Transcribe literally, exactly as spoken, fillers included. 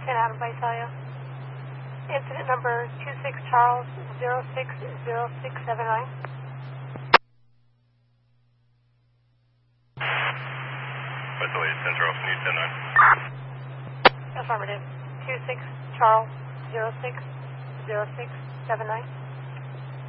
ten out of Visalia. Incident number two six Charles zero six zero six seven nine. Visalia ten Charles, can you ten nine? Affirmative. two six Charles zero six zero six seven nine.